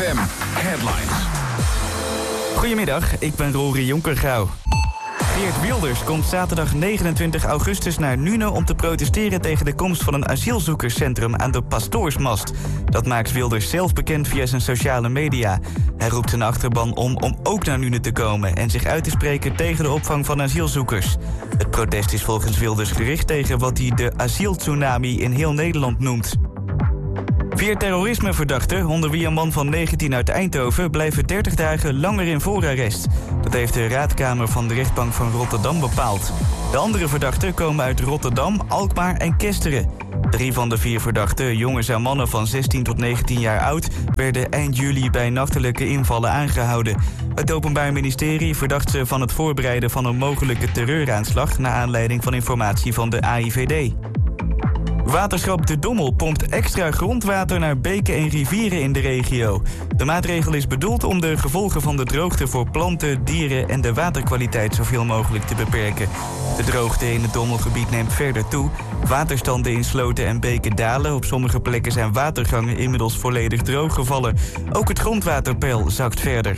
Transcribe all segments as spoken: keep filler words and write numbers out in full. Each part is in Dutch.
M Headlines. Goedemiddag, ik ben Rory Jonkergouw. Geert Wilders komt zaterdag negenentwintig augustus naar Nuenen om te protesteren tegen de komst van een asielzoekerscentrum aan de Pastoorsmast. Dat maakt Wilders zelf bekend via zijn sociale media. Hij roept zijn achterban om om ook naar Nuenen te komen en zich uit te spreken tegen de opvang van asielzoekers. Het protest is volgens Wilders gericht tegen wat hij de asieltsunami in heel Nederland noemt. Vier terrorismeverdachten, onder wie een man van negentien uit Eindhoven, blijven dertig dagen langer in voorarrest. Dat heeft de raadkamer van de rechtbank van Rotterdam bepaald. De andere verdachten komen uit Rotterdam, Alkmaar en Kesteren. Drie van de vier verdachten, jongens en mannen van zestien tot negentien jaar oud, werden eind juli bij nachtelijke invallen aangehouden. Het Openbaar Ministerie verdacht ze van het voorbereiden van een mogelijke terreuraanslag naar aanleiding van informatie van de A I V D. Waterschap De Dommel pompt extra grondwater naar beken en rivieren in de regio. De maatregel is bedoeld om de gevolgen van de droogte voor planten, dieren en de waterkwaliteit zoveel mogelijk te beperken. De droogte in het Dommelgebied neemt verder toe. Waterstanden in sloten en beken dalen. Op sommige plekken zijn watergangen inmiddels volledig droog gevallen. Ook het grondwaterpeil zakt verder.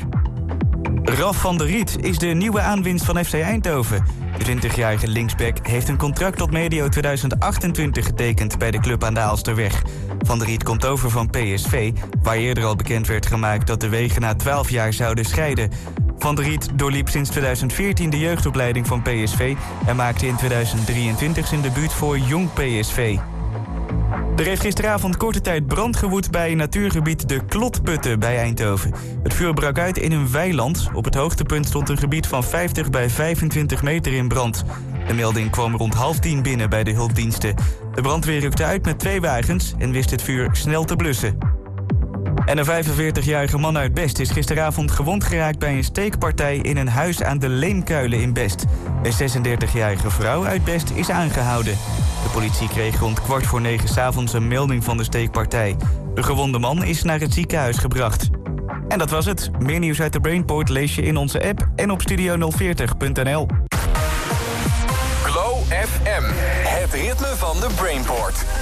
Raf van der Riet is de nieuwe aanwinst van F C Eindhoven. De twintigjarige linksback heeft een contract tot medio tweeduizend achtentwintig getekend bij de club aan de Aalsterweg. Van der Riet komt over van P S V, waar eerder al bekend werd gemaakt dat de wegen na twaalf jaar zouden scheiden. Van der Riet doorliep sinds tweeduizend veertien de jeugdopleiding van P S V en maakte in tweeduizend drieëntwintig zijn debuut voor Jong P S V. Er heeft gisteravond korte tijd brand gewoed bij natuurgebied De Klotputten bij Eindhoven. Het vuur brak uit in een weiland. Op het hoogtepunt stond een gebied van vijftig bij vijfentwintig meter in brand. De melding kwam rond half tien binnen bij de hulpdiensten. De brandweer rukte uit met twee wagens en wist het vuur snel te blussen. En een vijfenveertigjarige man uit Best is gisteravond gewond geraakt bij een steekpartij in een huis aan de Leemkuilen in Best. Een zesendertigjarige vrouw uit Best is aangehouden. De politie kreeg rond kwart voor negen 's avonds een melding van de steekpartij. De gewonde man is naar het ziekenhuis gebracht. En dat was het. Meer nieuws uit de Brainport lees je in onze app en op studio nul veertig punt n l. Glow F M, het ritme van de Brainport.